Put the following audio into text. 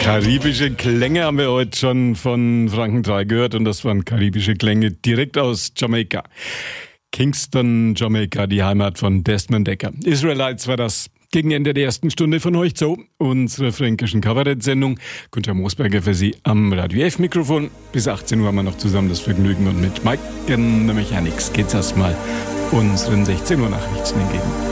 Karibische Klänge haben wir heute schon von Franken 3 gehört und das waren karibische Klänge direkt aus Jamaika. Kingston, Jamaika, die Heimat von Desmond Dekker. Israelites war das. Gegen Ende der ersten Stunde von euch so, unsere fränkischen Kabarett-Sendung. Günther Moosberger für Sie am Radio F-Mikrofon. Bis 18 Uhr haben wir noch zusammen das Vergnügen und mit Mike in der Mechanics geht's erstmal unseren 16 Uhr Nachrichten entgegen.